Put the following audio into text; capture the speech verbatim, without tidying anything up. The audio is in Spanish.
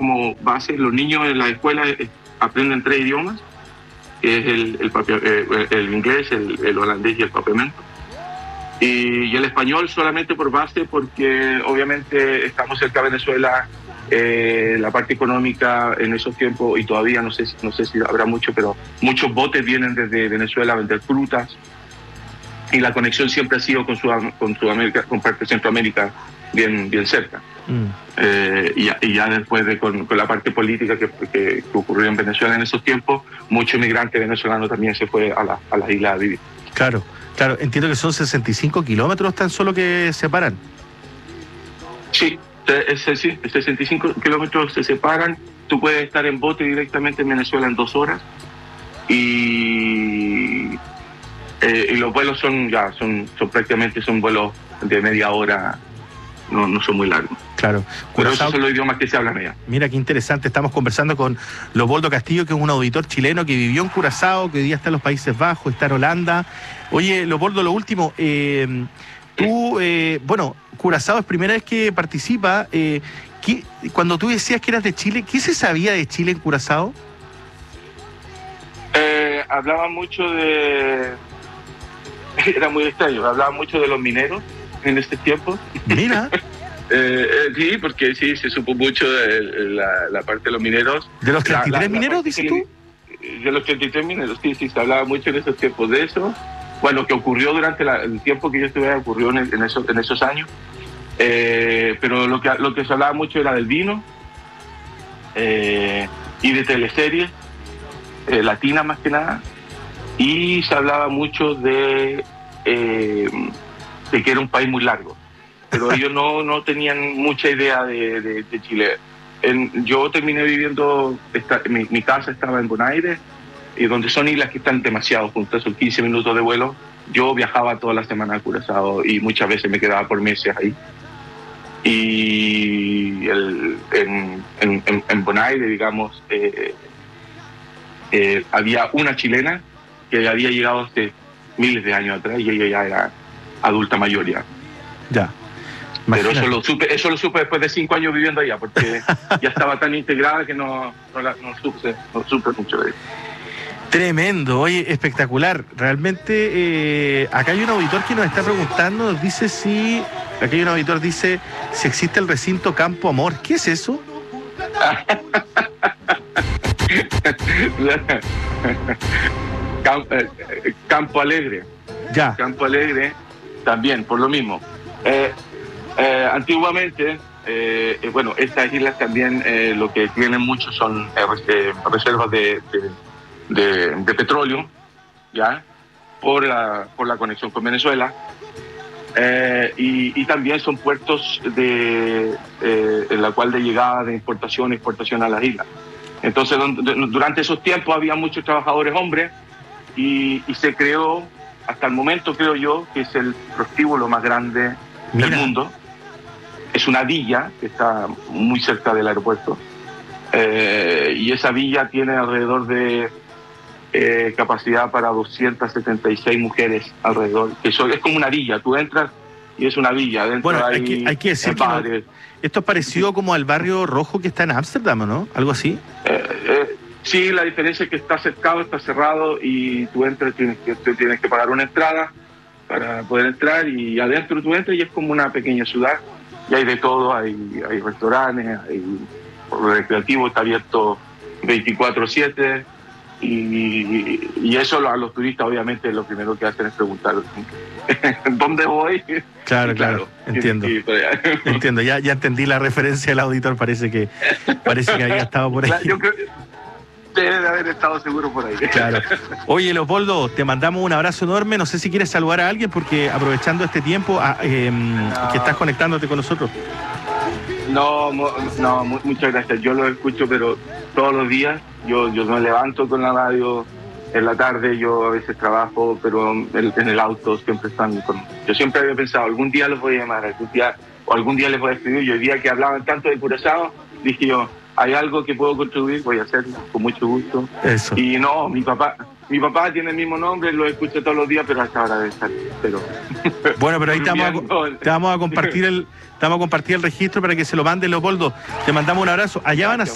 como base. Los niños en la escuela aprenden tres idiomas, que es el, el, el, el inglés, el, el holandés y el papiamento. Y, y el español solamente por base, porque obviamente estamos cerca de Venezuela, eh, la parte económica en esos tiempos, y todavía no sé, no sé si habrá mucho, pero muchos botes vienen desde Venezuela a vender frutas, y la conexión siempre ha sido con, Sud- con Sudamérica, con parte de Centroamérica, bien, bien cerca. Mm. Eh, y, ya, y ya después de con, con la parte política que, que, que ocurrió en Venezuela en esos tiempos, muchos inmigrantes venezolanos también se fue a, la, a las islas a vivir. Claro, claro, entiendo que son sesenta y cinco kilómetros tan solo que separan. Sí, es, es, sí, sesenta y cinco kilómetros se separan. Tú puedes estar en bote directamente en Venezuela en dos horas, y, eh, y los vuelos son ya son, son prácticamente son vuelos de media hora, no, no son muy largos. Claro. Pero esos son los idiomas que se hablan allá. Mira qué interesante, estamos conversando con Leopoldo Castillo, que es un auditor chileno que vivió en Curazao, que hoy día está en los Países Bajos, está en Holanda. Oye, Leopoldo, lo último, eh, tú, eh, bueno, Curazao es primera vez que participa. Eh, ¿qué, cuando tú decías que eras de Chile, ¿qué se sabía de Chile en Curazao? Eh, hablaba mucho de... Era muy extraño, hablaba mucho de los mineros en este tiempo. Mira... Eh, eh, sí, porque sí, se supo mucho de la, la parte de los mineros. ¿De los treinta y tres la, la, mineros, la dices tú? De los treinta y tres mineros, sí, sí, se hablaba mucho en esos tiempos de eso. Bueno, que ocurrió durante la, el tiempo que yo estuve, ocurrió en, en, esos, en esos años. Eh, pero lo que, lo que se hablaba mucho era del vino, eh, y de teleseries, eh, latinas más que nada. Y se hablaba mucho de, eh, de que era un país muy largo. Pero ellos no, no tenían mucha idea de, de, de Chile. En, yo terminé viviendo, esta, mi, mi casa estaba en Bonaire, y donde son islas que están demasiado juntas, son quince minutos de vuelo. Yo viajaba toda la semana a Curazao y muchas veces me quedaba por meses ahí. Y el, en, en, en, en Bonaire, digamos, eh, eh, había una chilena que había llegado hace miles de años atrás, y ella ya era adulta mayor ya. Ya. Pero eso lo supe eso lo supe después de cinco años viviendo allá, porque ya estaba tan integrada que no, no, la, no, supe, no supe mucho de eso. Tremendo, oye, espectacular. Realmente, eh, acá hay un auditor que nos está preguntando, nos dice si... Acá hay un auditor dice si existe el recinto Campo Amor. ¿Qué es eso? Campo, eh, Campo Alegre. Ya. Campo Alegre también, por lo mismo. Eh, Eh, antiguamente, eh, eh, bueno, estas islas también eh, lo que tienen mucho son eh, reservas de, de, de, de petróleo, ya, por la, por la conexión con Venezuela, eh, y, y también son puertos de, eh, en la cual de llegada de importación y exportación a las islas. Entonces, durante esos tiempos había muchos trabajadores hombres, y, y se creó, hasta el momento creo yo, que es el prostíbulo más grande Mira. del mundo. Es una villa que está muy cerca del aeropuerto, eh, y esa villa tiene alrededor de eh, capacidad para doscientas setenta y seis mujeres alrededor. Eso es como una villa, tú entras y es una villa. Adentro bueno, hay, hay, que, hay que decir que no, esto es parecido como al barrio rojo que está en Ámsterdam, ¿no? ¿Algo así? Eh, eh, sí, la diferencia es que está cercado, está cerrado, y tú entras, tienes que, tienes que pagar una entrada para poder entrar, y adentro tú entras y es como una pequeña ciudad. Y hay de todo, hay, hay restaurantes, hay recreativo, está abierto veinticuatro siete, y, y eso a los turistas obviamente lo primero que hacen es preguntar ¿dónde voy? Claro, claro, claro, entiendo. Sí, entiendo, ya, ya entendí la referencia del auditor, parece que parece que había estado por ahí. Claro, yo creo que debe de haber estado seguro por ahí. Claro. Oye, Leopoldo, te mandamos un abrazo enorme. No sé si quieres saludar a alguien, porque aprovechando este tiempo a, eh, no. que estás conectándote con nosotros. No, no, muchas gracias. Yo lo escucho, pero todos los días. Yo, yo me levanto con la radio en la tarde, yo a veces trabajo, pero en, en el auto siempre están con... Yo siempre había pensado, algún día los voy a llamar, algún día, o algún día les voy a escribir. Y el día que hablaban tanto de Curazao, dije yo, hay algo que puedo contribuir, voy a hacerlo con mucho gusto. Eso. Y no, mi papá, mi papá tiene el mismo nombre, lo escucho todos los días, pero hasta ahora debe estar. Pero... Bueno, pero ahí te vamos, a, te vamos a compartir el, te vamos a compartir el registro para que se lo mande, Leopoldo. Te mandamos un abrazo. Allá van a